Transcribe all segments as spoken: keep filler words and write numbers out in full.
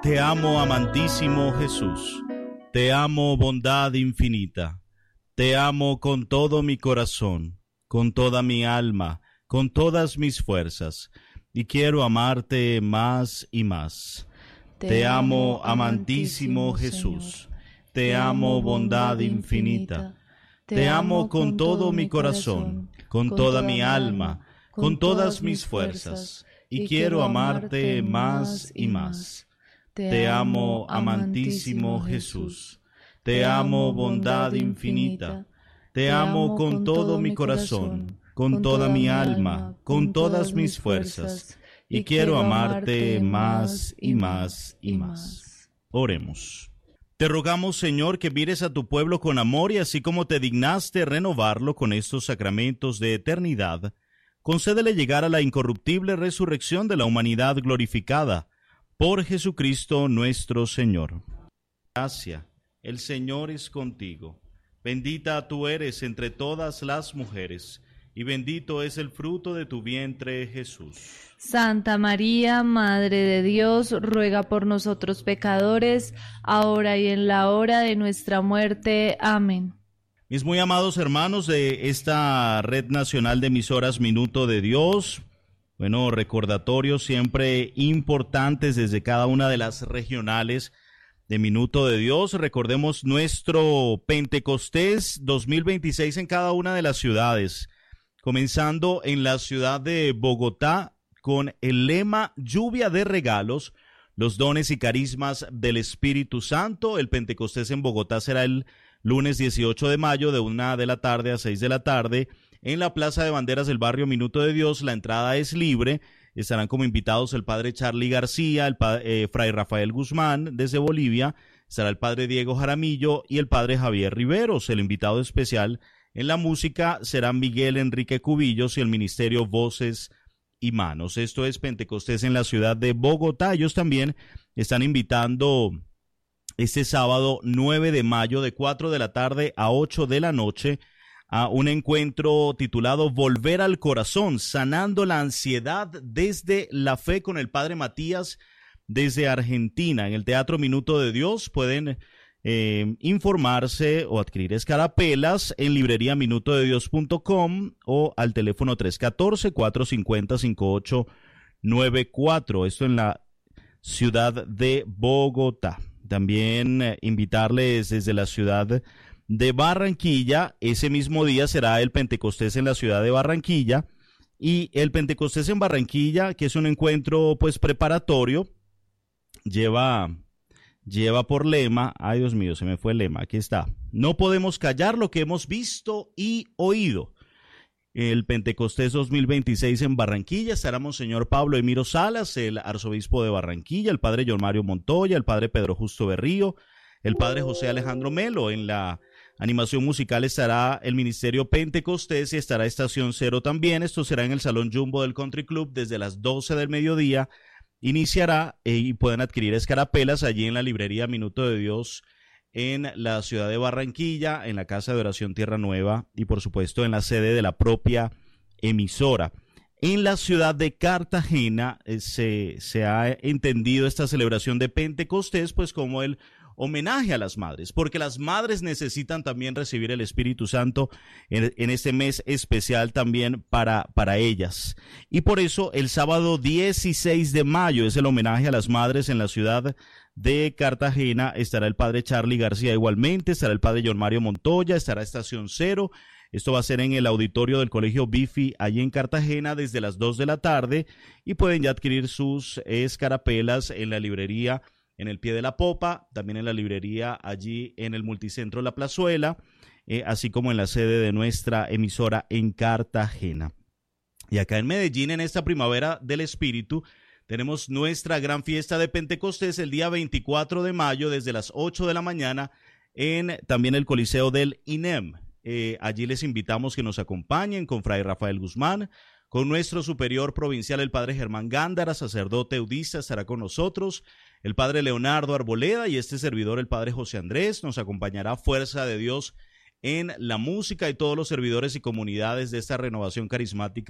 Te amo, amantísimo Jesús. Te amo, bondad infinita. Te amo con todo mi corazón, con toda mi alma, con todas mis fuerzas, y quiero amarte más y más. Te, Te amo, amantísimo Jesús. Te amo, bondad infinita. Te amo con todo mi corazón, con toda mi alma, con todas mis fuerzas, y quiero amarte más y más. Te amo, amantísimo Jesús. Te amo, bondad infinita. Te amo con todo mi corazón, con toda mi alma, con todas mis fuerzas, y quiero amarte más y más y más. Oremos. Te rogamos, Señor, que mires a tu pueblo con amor y así como te dignaste renovarlo con estos sacramentos de eternidad, concédele llegar a la incorruptible resurrección de la humanidad glorificada por Jesucristo nuestro Señor. Gracia, el Señor es contigo. Bendita tú eres entre todas las mujeres, y bendito es el fruto de tu vientre, Jesús. Santa María, Madre de Dios, ruega por nosotros pecadores, ahora y en la hora de nuestra muerte. Amén. Mis muy amados hermanos de esta Red Nacional de Emisoras Minuto de Dios, bueno, recordatorios siempre importantes desde cada una de las regionales de Minuto de Dios. Recordemos nuestro Pentecostés dos mil veintiséis en cada una de las ciudades, comenzando en la ciudad de Bogotá con el lema Lluvia de regalos, los dones y carismas del Espíritu Santo. El Pentecostés en Bogotá será el lunes dieciocho de mayo de una de la tarde a seis de la tarde en la Plaza de Banderas del barrio Minuto de Dios. La entrada es libre. Estarán como invitados el padre Charly García, el padre, eh, fray Rafael Guzmán desde Bolivia, estará el padre Diego Jaramillo y el padre Javier Riveros. El invitado especial en la música será Miguel Enrique Cubillos y el ministerio Voces y Manos. Esto es Pentecostés en la ciudad de Bogotá. Ellos también están invitando este sábado nueve de mayo de cuatro de la tarde a ocho de la noche a un encuentro titulado Volver al Corazón, sanando la ansiedad desde la fe, con el padre Matías desde Argentina. En el Teatro Minuto de Dios pueden eh, informarse o adquirir escarapelas en librería minuto de dios punto com o al teléfono tres uno cuatro, cuatro cinco cero, cinco ocho nueve cuatro. Esto en la ciudad de Bogotá. También eh, invitarles desde la ciudad de Barranquilla. Ese mismo día será el Pentecostés en la ciudad de Barranquilla, y el Pentecostés en Barranquilla, que es un encuentro pues preparatorio, lleva, lleva por lema, ay Dios mío, se me fue el lema, aquí está: no podemos callar lo que hemos visto y oído. El Pentecostés dos mil veintiséis en Barranquilla estará Monseñor Pablo Emiro Salas, el arzobispo de Barranquilla, el padre John Mario Montoya, el padre Pedro Justo Berrío, el padre José Alejandro Melo. En la animación musical estará el Ministerio Pentecostés y estará Estación Cero también. Esto será en el Salón Jumbo del Country Club desde las doce del mediodía. Iniciará eh, y pueden adquirir escarapelas allí en la librería Minuto de Dios en la ciudad de Barranquilla, en la Casa de Oración Tierra Nueva y por supuesto en la sede de la propia emisora. En la ciudad de Cartagena eh, se, se ha entendido esta celebración de Pentecostés pues como el homenaje a las madres, porque las madres necesitan también recibir el Espíritu Santo en, en este mes especial también para, para ellas. Y por eso el sábado dieciséis de mayo es el homenaje a las madres en la ciudad de Cartagena. Estará el padre Charly García igualmente, estará el padre John Mario Montoya, estará Estación Cero. Esto va a ser en el auditorio del Colegio Bifi, allí en Cartagena, desde las dos de la tarde, y pueden ya adquirir sus escarapelas en la librería en el Pie de la Popa, también en la librería allí en el Multicentro La Plazuela, eh, así como en la sede de nuestra emisora en Cartagena. Y acá en Medellín, en esta primavera del Espíritu, tenemos nuestra gran fiesta de Pentecostés el día veinticuatro de mayo desde las ocho de la mañana en también el Coliseo del I N E M. Eh, allí les invitamos que nos acompañen con Fray Rafael Guzmán, con nuestro superior provincial, el padre Germán Gándara, sacerdote eudista, estará con nosotros, el padre Leonardo Arboleda y este servidor, el padre José Andrés. Nos acompañará Fuerza de Dios en la música y todos los servidores y comunidades de esta renovación carismática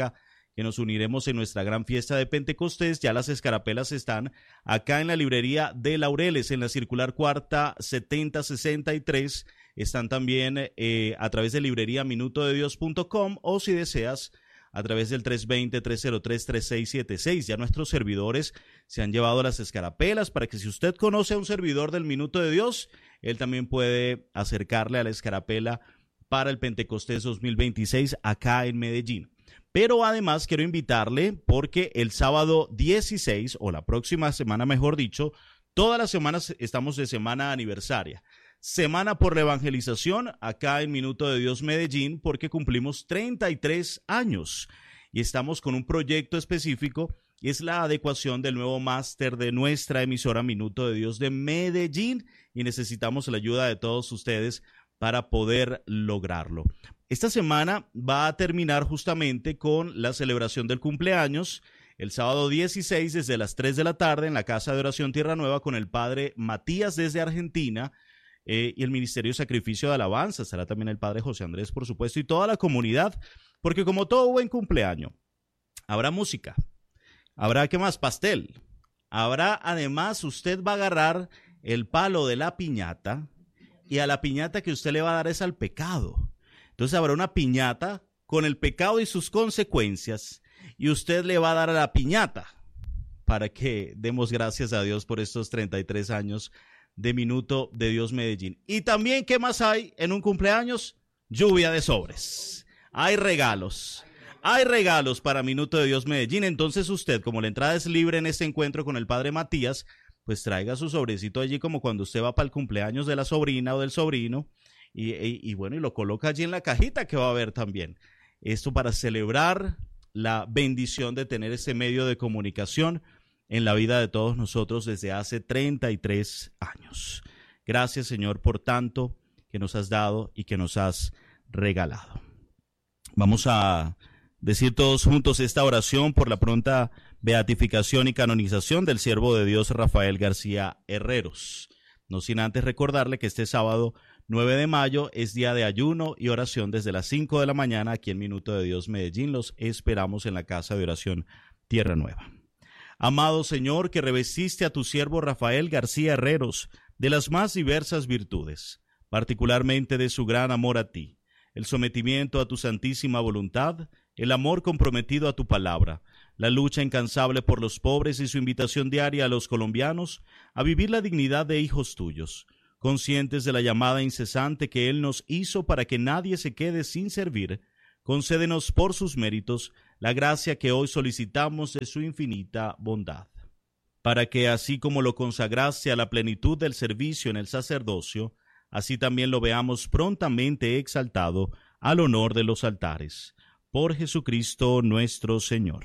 que nos uniremos en nuestra gran fiesta de Pentecostés. Ya las escarapelas están acá en la librería de Laureles, en la circular cuarta setenta sesenta y tres. Están también eh, a través de librería minuto de dios punto com, o si deseas a través del tres dos cero, tres cero tres, tres seis siete seis. Ya nuestros servidores se han llevado las escarapelas para que, si usted conoce a un servidor del Minuto de Dios, él también puede acercarle a la escarapela para el Pentecostés dos mil veintiséis acá en Medellín. Pero además quiero invitarle, porque el sábado dieciséis, o la próxima semana mejor dicho, todas las semanas estamos de semana aniversaria. Semana por la evangelización acá en Minuto de Dios Medellín, porque cumplimos treinta y tres años y estamos con un proyecto específico, y es la adecuación del nuevo máster de nuestra emisora Minuto de Dios de Medellín, y necesitamos la ayuda de todos ustedes para poder lograrlo. Esta semana va a terminar justamente con la celebración del cumpleaños, el sábado dieciséis desde las tres de la tarde en la Casa de Oración Tierra Nueva, con el padre Matías desde Argentina, eh, y el Ministerio de Sacrificio de Alabanza. Estará también el padre José Andrés, por supuesto, y toda la comunidad, porque como todo buen cumpleaños, habrá música, habrá, ¿qué más? Pastel. Habrá, además, usted va a agarrar el palo de la piñata, y a la piñata que usted le va a dar es al pecado. Entonces habrá una piñata con el pecado y sus consecuencias, y usted le va a dar a la piñata, para que demos gracias a Dios por estos treinta y tres años de Minuto de Dios Medellín. Y también, ¿qué más hay en un cumpleaños? Lluvia de sobres. Hay regalos. Hay regalos para Minuto de Dios Medellín. Entonces usted, como la entrada es libre en este encuentro con el padre Matías, pues traiga su sobrecito allí, como cuando usted va para el cumpleaños de la sobrina o del sobrino, y, y, y bueno, y lo coloca allí en la cajita que va a haber también. Esto para celebrar la bendición de tener ese medio de comunicación en la vida de todos nosotros desde hace treinta y tres años. Gracias, Señor, por tanto que nos has dado y que nos has regalado. Vamos a decir todos juntos esta oración por la pronta beatificación y canonización del siervo de Dios Rafael García Herreros. No sin antes recordarle que este sábado nueve de mayo es día de ayuno y oración desde las cinco de la mañana aquí en Minuto de Dios Medellín. Los esperamos en la Casa de Oración Tierra Nueva. Amado Señor, que revestiste a tu siervo Rafael García Herreros de las más diversas virtudes, particularmente de su gran amor a ti, el sometimiento a tu santísima voluntad, el amor comprometido a tu palabra, la lucha incansable por los pobres y su invitación diaria a los colombianos a vivir la dignidad de hijos tuyos, conscientes de la llamada incesante que Él nos hizo para que nadie se quede sin servir. Concédenos por sus méritos la gracia que hoy solicitamos de su infinita bondad, para que así como lo consagraste a la plenitud del servicio en el sacerdocio, así también lo veamos prontamente exaltado al honor de los altares. Por Jesucristo nuestro Señor.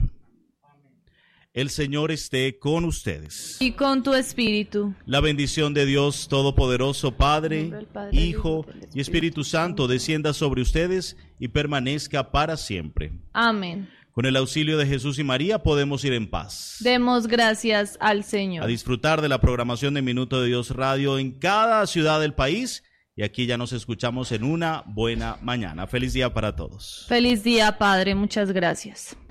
El Señor esté con ustedes. Y con tu espíritu. La bendición de Dios Todopoderoso, Padre, Padre Hijo y Espíritu Santo, descienda sobre ustedes y permanezca para siempre. Amén. Con el auxilio de Jesús y María podemos ir en paz. Demos gracias al Señor. A disfrutar de la programación de Minuto de Dios Radio en cada ciudad del país. Y aquí ya nos escuchamos en una buena mañana. Feliz día para todos. Feliz día, Padre. Muchas gracias.